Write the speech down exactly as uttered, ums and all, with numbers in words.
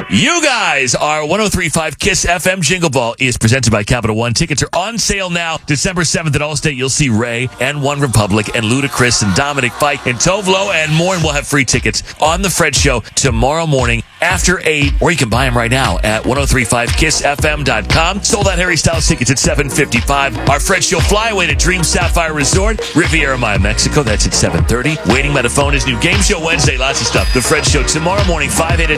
You guys are one oh three point five KISS F M. Jingle Ball is presented by Capital One. Tickets are on sale now. December seventh at Allstate, you'll see Ray and One Republic and Ludacris and Dominic Fike and Tove Lo and more, and we'll have free tickets on The Fred Show tomorrow morning after eight, or you can buy them right now at ten thirty-five kiss f m dot com. Sold out Harry Styles tickets at seven fifty-five. Our Fred Show flyaway to Dream Sapphire Resort, Riviera Maya, Mexico. That's at seven thirty. Waiting by the phone is new Game Show Wednesday. Lots of stuff. The Fred Show tomorrow morning, five, eight,